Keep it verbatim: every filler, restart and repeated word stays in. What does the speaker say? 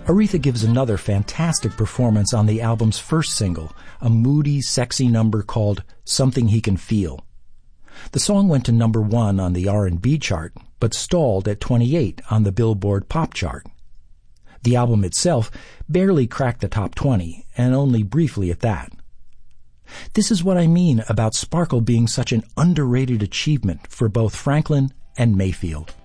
Aretha gives another fantastic performance on the album's first single, a moody, sexy number called Something He Can Feel. The song went to number one on the R and B chart, but stalled at twenty-eight on the Billboard pop chart. The album itself barely cracked the top twenty, and only briefly at that. This is what I mean about Sparkle being such an underrated achievement for both Franklin and Mayfield.